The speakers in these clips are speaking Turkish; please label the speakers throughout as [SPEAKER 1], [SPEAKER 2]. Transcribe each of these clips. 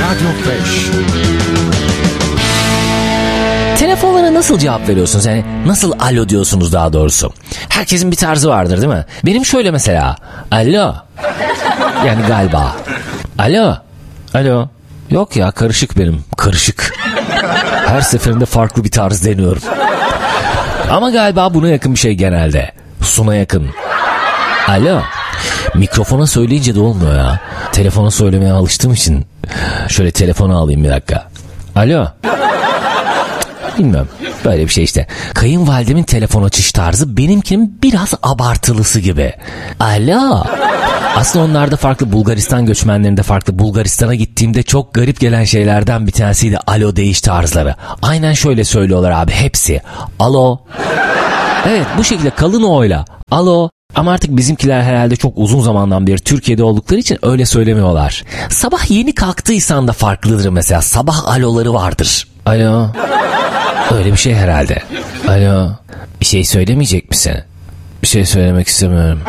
[SPEAKER 1] Radio Fresh.
[SPEAKER 2] Telefonlara nasıl cevap veriyorsunuz? Yani nasıl alo diyorsunuz daha doğrusu? Herkesin bir tarzı vardır değil mi? Benim şöyle mesela. Alo. Yani galiba. Alo. Alo. Yok ya, karışık benim. Karışık. Her seferinde farklı bir tarz deniyorum. Ama galiba buna yakın bir şey genelde. Suna yakın. Alo. Mikrofona söyleyince de olmuyor ya. Telefona söylemeye alıştığım için. Şöyle telefonu alayım bir dakika. Alo. Bilmiyorum. Böyle bir şey işte. Kayınvalidemin telefon açış tarzı benimkinin biraz abartılısı gibi. Alo. Aslında onlar da farklı, Bulgaristan göçmenlerinde farklı. Bulgaristan'a gittiğimde çok garip gelen şeylerden bir tanesiydi alo deyiş tarzları. Aynen şöyle söylüyorlar abi hepsi. Alo. Evet, bu şekilde kalın o'yla. Alo. Ama artık bizimkiler herhalde çok uzun zamandan beri Türkiye'de oldukları için öyle söylemiyorlar. Sabah yeni kalktıysan da farklıdır mesela. Sabah aloları vardır. Alo. Öyle bir şey herhalde. Alo. Bir şey söylemeyecek misin? Bir şey söylemek istemiyorum.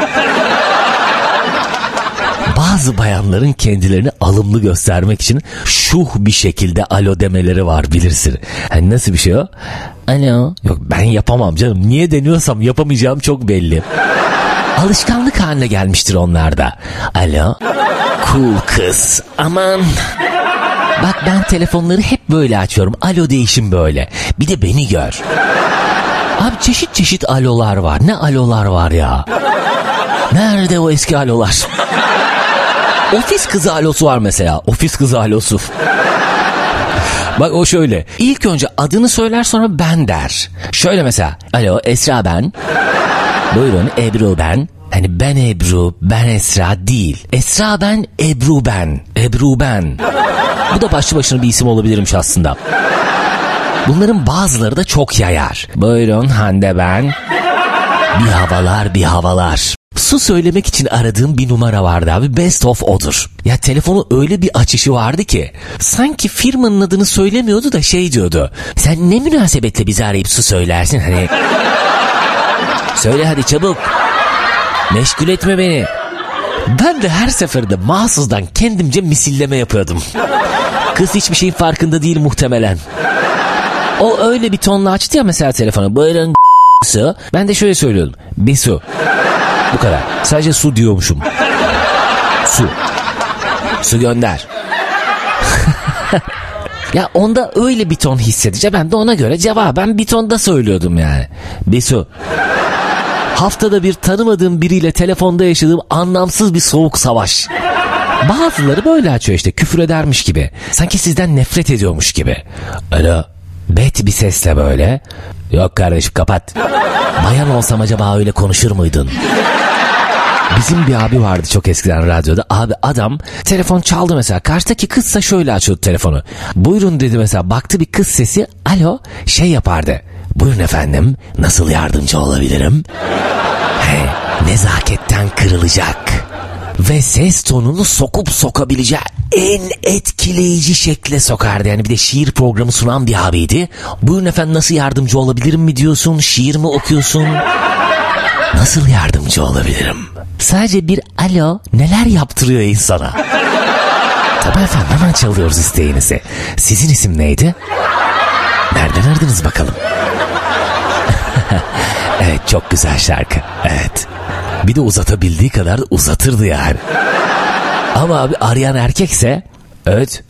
[SPEAKER 2] Bazı bayanların kendilerini alımlı göstermek için şuh bir şekilde alo demeleri var, bilirsin. Hani nasıl bir şey o? Alo. Yok, ben yapamam canım. Niye deniyorsam yapamayacağım çok belli. Alışkanlık haline gelmiştir onlarda. Alo. Cool kız. Aman. Bak, ben telefonları hep böyle açıyorum. Alo değişim böyle. Bir de beni gör. Abi çeşit çeşit alolar var. Ne alolar var ya. Nerede o eski alolar? Ofis kızı alosu var mesela. Ofis kızı alosu. Bak o şöyle. İlk önce adını söyler, sonra ben der. Şöyle mesela. Alo Esra ben. Buyurun Ebru ben. Hani ben Ebru, ben Esra değil. Esra ben, Ebru ben. Ebru ben. Bu da başlı başına bir isim olabilirmiş aslında. Bunların bazıları da çok yayar. Buyurun Hande ben. Bir havalar bir havalar. Su söylemek için aradığım bir numara vardı abi. Best of odur. Ya telefonu öyle bir açışı vardı ki sanki firmanın adını söylemiyordu da şey diyordu. Sen ne münasebetle bizi arayıp su söylersin hani. Söyle hadi çabuk. Meşgul etme beni. Ben de her seferinde mahsusdan kendimce misilleme yapıyordum. Kız hiçbir şeyin farkında değil muhtemelen. O öyle bir tonla açtı ya mesela telefonu. Buyurun su. Ben de şöyle söylüyordum. Bir su. Bu kadar. Sadece su diyormuşum. Su. Su gönder. Ya onda öyle bir ton hissedince ben de ona göre cevaben bir tonda söylüyordum yani. Bir su. Haftada bir tanımadığım biriyle telefonda yaşadığım anlamsız bir soğuk savaş. Bazıları böyle açıyor işte, küfür edermiş gibi. Sanki sizden nefret ediyormuş gibi. Alo. Bet bir sesle böyle. Yok kardeşim kapat. Bayan olsam acaba öyle konuşur muydun? Bizim bir abi vardı çok eskiden radyoda. Abi adam telefon çaldı mesela. Karşıdaki kızsa şöyle açıyordu telefonu. Buyurun dedi mesela. Baktı bir kız sesi. Alo şey yapardı. Buyurun efendim, nasıl yardımcı olabilirim? Nezaketten kırılacak ve ses tonunu sokup sokabileceği en etkileyici şekle sokardı. Yani bir de şiir programı sunan bir abiydi. Buyurun efendim, nasıl yardımcı olabilirim mi diyorsun? Şiir mi okuyorsun? Nasıl yardımcı olabilirim? Sadece bir alo neler yaptırıyor insana. Tabii efendim, hemen çalıyoruz isteğinizi. Sizin isim neydi? Nereden aradınız bakalım? Evet, çok güzel şarkı. Evet. Bir de uzatabildiği kadar da uzatırdı yani. Ama abi arayan erkekse evet.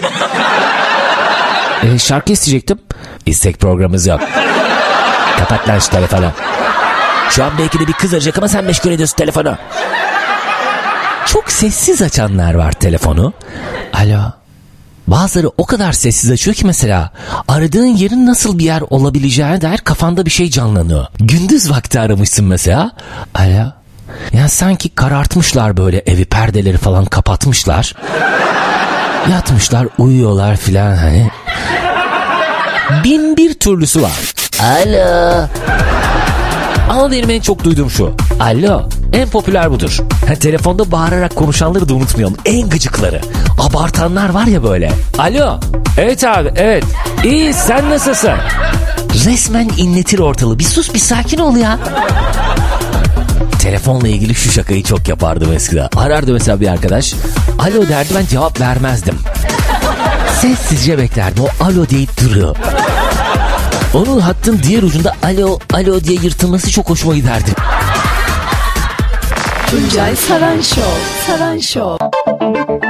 [SPEAKER 2] Şarkı isteyecektim. İstek programımız yok. Kapat lan şu telefonu. Şu an belki de bir kız arayacak ama sen meşgul ediyorsun telefonu. Çok sessiz açanlar var telefonu. Alo. Bazıları o kadar sessiz açıyor ki mesela aradığın yerin nasıl bir yer olabileceğine dair kafanda bir şey canlanıyor. Gündüz vakti aramışsın mesela. Alo. Ya sanki karartmışlar böyle evi, perdeleri falan kapatmışlar. Yatmışlar, uyuyorlar filan hani. Bin bir türlüsü var. Alo. Ama benim en çok duyduğum şu. Alo. En popüler budur. Telefonda bağırarak konuşanları da unutmayalım. En gıcıkları. Abartanlar var ya böyle. Alo. Evet abi, evet. İyi, sen nasılsın? Resmen inletir ortalığı. Bir sus, bir sakin ol ya. Telefonla ilgili şu şakayı çok yapardım eskiden. Arardı mesela bir arkadaş. Alo derdi, ben cevap vermezdim. Sessizce beklerdim. O alo deyip duruyor. Onun hattın diğer ucunda alo alo diye yırtılması çok hoşuma giderdi.
[SPEAKER 1] Tuncay Saran Show.